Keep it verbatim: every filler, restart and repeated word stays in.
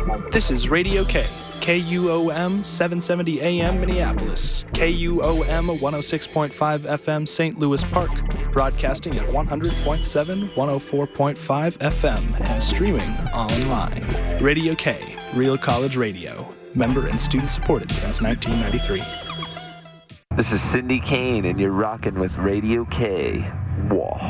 This is Radio K, K U O M seven seventy A M Minneapolis, K U O M one oh six point five F M Saint Louis Park, broadcasting at one hundred point seven, one oh four point five F M, and streaming online. Radio K, Real College Radio, member and student supported since nineteen ninety-three. This is Cindy Kane, and you're rocking with Radio K. Whoa.